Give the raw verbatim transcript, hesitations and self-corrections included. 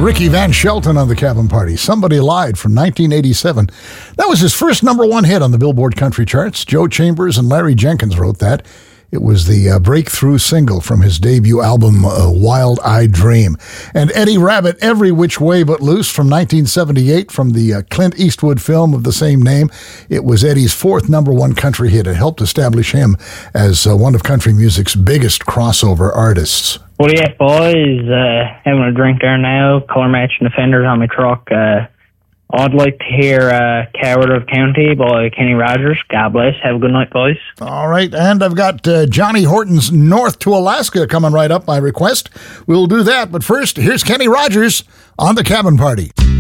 Ricky Van Shelton on the Cabin Party. Somebody Lied from nineteen eighty-seven. That was his first number one hit on the Billboard country charts. Joe Chambers and Larry Jenkins wrote that. It was the uh, breakthrough single from his debut album, uh, Wild Eyed Dream. And Eddie Rabbitt, Every Which Way But Loose from nineteen seventy-eight from the uh, Clint Eastwood film of the same name. It was Eddie's fourth number one country hit. It helped establish him as uh, one of country music's biggest crossover artists. Well, yeah, boys, uh, having a drink there now, color matching the fenders on my truck. Uh, I'd like to hear uh, Coward of County by Kenny Rogers. God bless. Have a good night, boys. All right, and I've got uh, Johnny Horton's North to Alaska coming right up by request. We'll do that, but first, here's Kenny Rogers on the Cabin Party.